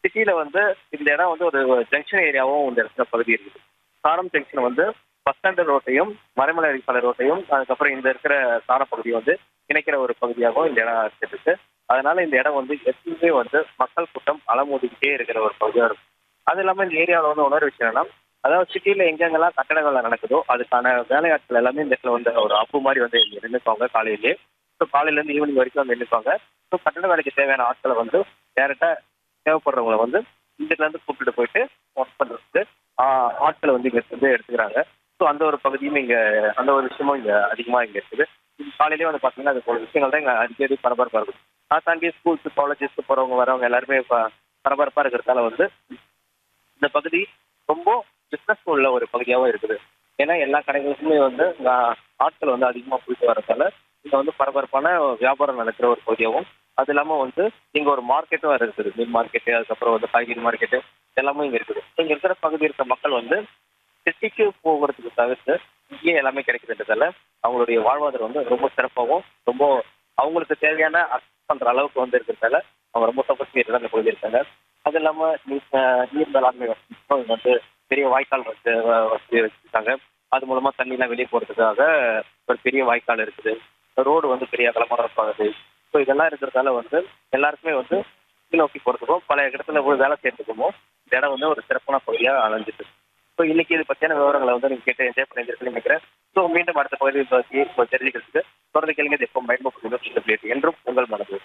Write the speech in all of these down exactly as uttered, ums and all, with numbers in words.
சிட்டியில வந்து இந்த இடம் வந்து ஒரு ஜங்ஷன் ஏரியாவும் இந்த இடத்துல பகுதி இருக்குது. சாரம் ஜங்ஷன் வந்து பஸ் ஸ்டாண்ட் ரோட்டையும் மறைமலை அடிப்பாளை ரோட்டையும் அதுக்கப்புறம் இந்த இருக்கிற சாரம் பகுதியை வந்து இணைக்கிற ஒரு பகுதியாகவும் இந்த இடம் இருக்கு. அதனால இந்த இடம் வந்து எப்பவுமே வந்து மக்கள் கூட்டம் அலமோதிக்கிட்டே இருக்கிற ஒரு பகுதியாக இருக்கும். அது இல்லாமல் இந்த ஏரியாவில் வந்து உணர்வு விஷயம் என்னன்னா, அதாவது சிட்டியில எங்கெங்கெல்லாம் கட்டடங்கள் நடக்குதோ அதுக்கான வேலையாட்கள் எல்லாமே இந்த இடத்துல வந்து ஒரு அப்பு மாதிரி வந்து இங்க நின்றுப்பாங்க காலையிலேயே. ஸோ காலையில இருந்து ஈவினிங் வரைக்கும் வந்து நின்றுப்பாங்க. ஸோ கட்டட வேலைக்கு தேவையான ஆட்களை வந்து டேரக்டா தேவைப்படுறவங்களை வந்து இந்த இடத்துல இருந்து கூப்பிட்டு போயிட்டு ஒர்க் பண்றதுக்கு ஆஹ், ஆட்களை வந்து இங்க வந்து எடுத்துக்கிறாங்க. ஸோ அந்த ஒரு பகுதியும் இங்க அந்த ஒரு விஷயமும் இங்க அதிகமா இங்க இருக்குது. இது காலையிலேயே வந்து பாத்தீங்கன்னா அது போல விஷயங்கள் தான் இங்க அடிக்கடி பரபரப்பா இருக்கும். அதை தாண்டி ஸ்கூல்ஸ் காலேஜஸ்க்கு போறவங்க வரவங்க எல்லாருமே இப்ப பரபரப்பா இருக்கிறதால வந்து இந்த பகுதி ரொம்ப பிசினஸ் உள்ள ஒரு பகுதியாகவும் இருக்குது. ஏன்னா எல்லா கடைகளுக்குமே வந்து ஆஹ், ஆட்கள் வந்து அதிகமா போயிட்டு வரதால இங்க வந்து பரபரப்பான வியாபாரம் நடக்கிற ஒரு பகுதியாகவும், அது இல்லாம வந்து இங்க ஒரு மார்க்கெட்டும் வேற இருக்குது. மீன் மார்க்கெட்டு, அதுக்கப்புறம் வந்து காய்கறி மார்க்கெட்டு எல்லாமே இங்க இருக்குது. இங்க இருக்கிற பகுதி இருக்க மக்கள் வந்து சிட்டிக்கு போகிறதுக்கு தவிர்த்து இங்கேயே எல்லாமே கிடைக்கிறதுனால அவங்களுடைய வாழ்வாதாரம் வந்து ரொம்ப சிறப்பாகவும் ரொம்ப அவங்களுக்கு தேவையான அக்சஸ் பண்ற அளவுக்கு வந்து இருக்கிறதால அவங்க ரொம்ப சப்போர்ட் அந்த பகுதி இருக்காங்க. அது இல்லாம நீர் அஹ் நீர் மேலாண்மை வசதிக்கும் இங்க வந்து பெரிய வாய்க்கால் வந்து அஹ், வசதி வச்சிருக்காங்க. அது மூலமா தண்ணி எல்லாம் வெளியே போறதுக்காக ஒரு பெரிய வாய்க்கால் இருக்குது. ரோடு வந்து பெரிய அகலமான பகுதி. ஸோ இதெல்லாம் இருக்கிறதால வந்து எல்லாருக்குமே வந்து கீழ் நோக்கி போறதுக்கும் பல இடத்துல போய் வேலை செய்யறதுக்கும் இந்த இடம் வந்து ஒரு சிறப்பான பகுதியா அமைஞ்சிட்டு. ஸோ இன்னைக்கு இது பத்தியான விவரங்களை வந்து நீங்க கேட்டு என்ஜாய் பண்ணிருக்கீங்கன்னு நினைக்கிறேன். ஸோ மீண்டும் அடுத்த பகுதியை பற்றி இப்போ தெரிஞ்சுக்கிறதுக்கு தொடர்ந்து கேளுங்க. இது எப்போ மைண்ட் என்றும் உங்கள் மனது.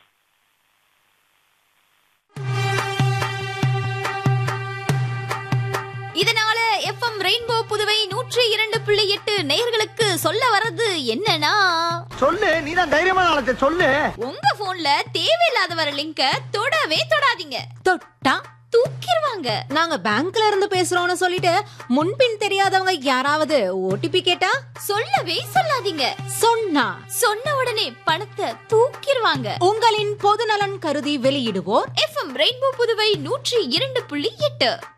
இதனால எஃப்எம் ரெயின்போ புதுவை நூற்றி இரண்டு புள்ளி எட்டு நேயர்களுக்கு சொல்ல வர்றது என்னன்னா, சொல்லு, நீதான் தைரியமான ஆளத்தை சொல்லு. உங்க போன்ல தேவையில்லாத வர லிங்க தொடவே தொடாதீங்க. தொட்டா தூக்கிடுவாங்க. நாங்க பேங்க்ல இருந்து பேசுறோம்னு சொல்லிட்டு முன்பின் தெரியாதவங்க யாராவது ஓடிபி கேட்டா சொல்லவே சொல்லாதீங்க. சொன்னா சொன்ன உடனே பணத்தை தூக்கிடுவாங்க. உங்களின் பொதுநலன் கருதி வெளியிடுவோர் எஃப்எம் ரெயின்போ புதுவை நூற்றி இரண்டு புள்ளி எட்டு.